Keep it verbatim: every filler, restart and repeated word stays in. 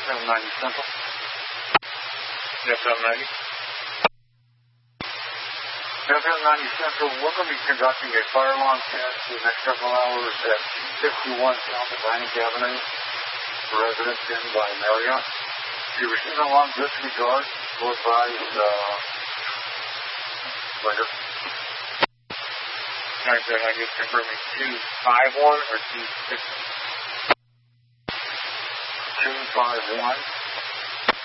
F M ninety Central. F M ninety. F M ninety Central, we're going to be conducting a fire alarm test for the next several hours at fifty-one South Atlantic Avenue, residence in by Marriott. If you receive an alarm, disregard, go advise uh, later. All right, then I just confirming two five one or two six one? two five one.